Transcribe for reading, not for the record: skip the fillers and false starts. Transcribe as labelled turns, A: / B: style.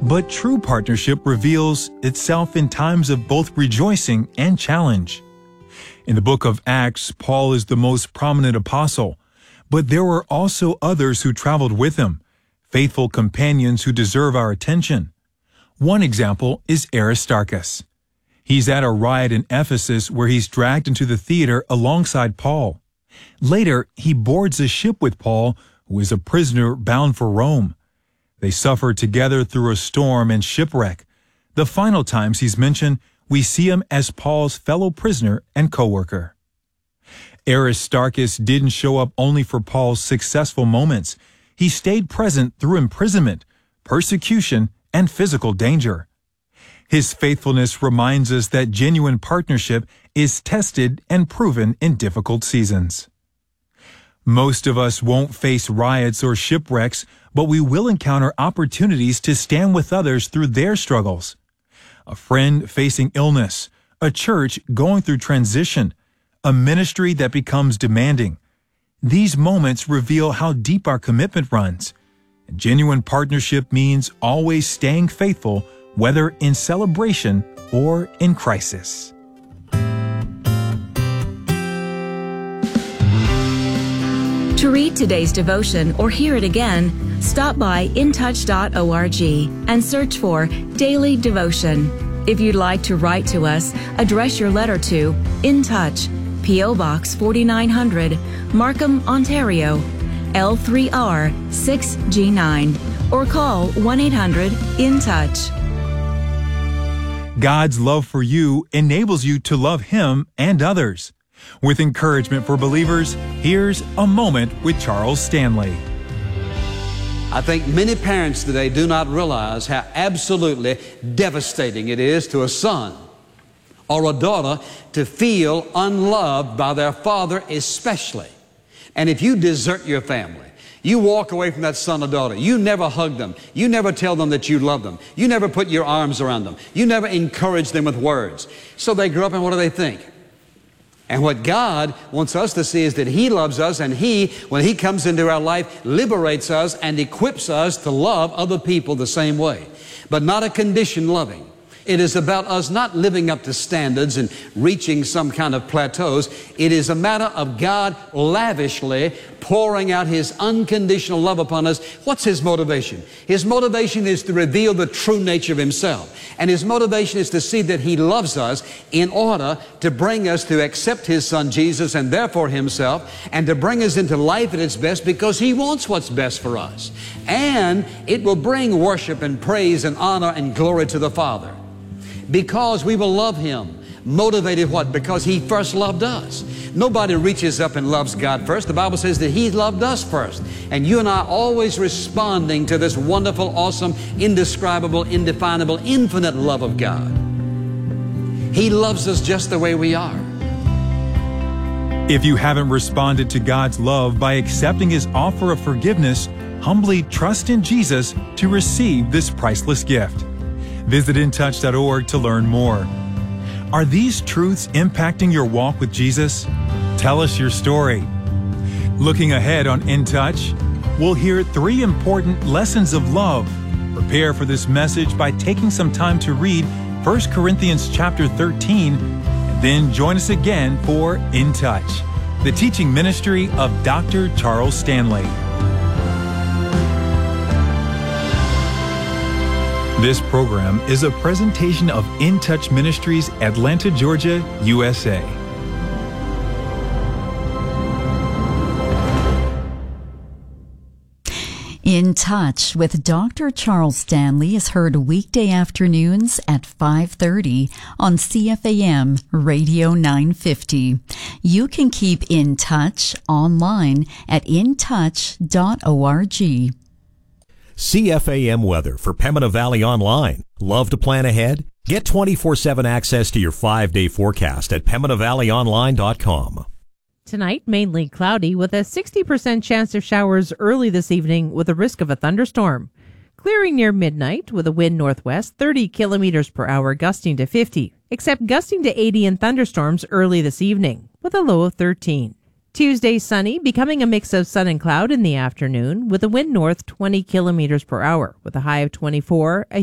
A: But true partnership reveals itself in times of both rejoicing and challenge. In the book of Acts, Paul is the most prominent apostle, but there were also others who traveled with him, faithful companions who deserve our attention. One example is Aristarchus. He's at a riot in Ephesus where he's dragged into the theater alongside Paul. Later, he boards a ship with Paul, who is a prisoner bound for Rome. They suffer together through a storm and shipwreck. The final times he's mentioned, we see him as Paul's fellow prisoner and co-worker. Aristarchus didn't show up only for Paul's successful moments. He stayed present through imprisonment, persecution, and physical danger. His faithfulness reminds us that genuine partnership is tested and proven in difficult seasons. Most of us won't face riots or shipwrecks, but we will encounter opportunities to stand with others through their struggles. A friend facing illness, a church going through transition, a ministry that becomes demanding. These moments reveal how deep our commitment runs. Genuine partnership means always staying faithful, whether in celebration or in crisis.
B: To read today's devotion or hear it again, stop by intouch.org and search for Daily Devotion. If you'd like to write to us, address your letter to In Touch, P.O. Box 4900, Markham, Ontario, L3R 6G9, or call 1-800-IN-TOUCH.
A: God's love for you enables you to love Him and others. With encouragement for believers, here's A Moment with Charles Stanley.
C: I think many parents today do not realize how absolutely devastating it is to a son or a daughter to feel unloved by their father especially. And if you desert your family, you walk away from that son or daughter, you never hug them, you never tell them that you love them, you never put your arms around them, you never encourage them with words. So they grow up and what do they think? And what God wants us to see is that He loves us, and He, when He comes into our life, liberates us and equips us to love other people the same way. But not a conditioned loving. It is about us not living up to standards and reaching some kind of plateaus. It is a matter of God lavishly pouring out His unconditional love upon us. What's His motivation? His motivation is to reveal the true nature of Himself. And His motivation is to see that He loves us in order to bring us to accept His Son Jesus and therefore Himself, and to bring us into life at its best because He wants what's best for us. And it will bring worship and praise and honor and glory to the Father. Because we will love Him. Motivated what? Because He first loved us. Nobody reaches up and loves God first. The Bible says that He loved us first. And you and I are always responding to this wonderful, awesome, indescribable, indefinable, infinite love of God. He loves us just the way we are.
A: If you haven't responded to God's love by accepting His offer of forgiveness, humbly trust in Jesus to receive this priceless gift. Visit intouch.org to learn more. Are these truths impacting your walk with Jesus? Tell us your story. Looking ahead on In Touch, we'll hear 3 important lessons of love. Prepare for this message by taking some time to read 1 Corinthians chapter 13, and then join us again for In Touch, the teaching ministry of Dr. Charles Stanley. This program is a presentation of In Touch Ministries, Atlanta, Georgia, USA.
D: In Touch with Dr. Charles Stanley is heard weekday afternoons at 5:30 on CFAM Radio 950. You can keep in touch online at intouch.org.
E: CFAM weather for Pembina Valley Online. Love to plan ahead? Get 24/7 access to your 5-day forecast at PembinaValleyOnline.com.
F: Tonight, mainly cloudy with a 60% chance of showers early this evening with a risk of a thunderstorm. Clearing near midnight with a wind northwest 30 kilometers per hour gusting to 50, except gusting to 80 in thunderstorms early this evening with a low of 13. Tuesday sunny, becoming a mix of sun and cloud in the afternoon with a wind north 20 kilometers per hour with a high of 24, a